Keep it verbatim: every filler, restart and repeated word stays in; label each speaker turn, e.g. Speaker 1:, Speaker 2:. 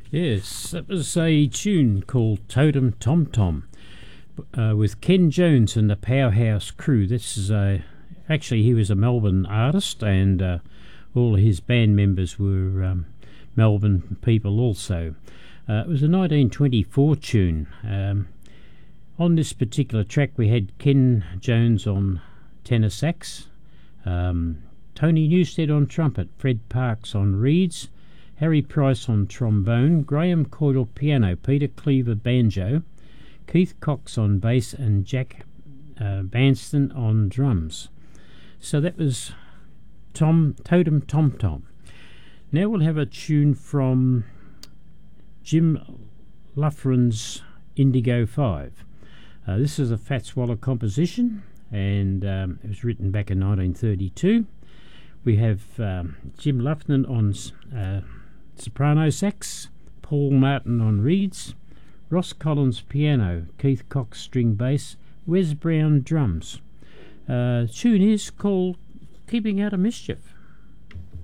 Speaker 1: Yes, that was a tune called Totem Tom Tom uh, with Ken Jones and the Powerhouse Crew. This is a actually he was a Melbourne artist, and uh, all his band members were um, Melbourne people also. Uh, it was a nineteen twenty-four tune. Um, on this particular track, we had Ken Jones on tenor sax, um, Tony Newstead on trumpet, Fred Parks on reeds, Harry Price on trombone, Graham Coyle piano, Peter Cleaver banjo, Keith Cox on bass, and Jack uh, Banston on drums. So that was Tom Totem Tom Tom. Now we'll have a tune from Jim Luffrin's Indigo five. Uh, this is a Fats Waller composition, and um, it was written back in nineteen thirty-two. We have um, Jim Luffrin on uh, soprano sax, Paul Martin on reeds, Ross Collins piano, Keith Cox string bass, Wes Brown drums. Uh, tune is called Keeping Out of Mischief.